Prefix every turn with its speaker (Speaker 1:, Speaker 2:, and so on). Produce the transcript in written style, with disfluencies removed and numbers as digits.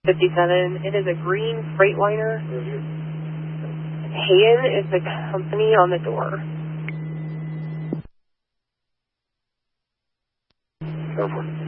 Speaker 1: 57. It is a green Freightliner. Hayen is the company on the door.
Speaker 2: Go for it.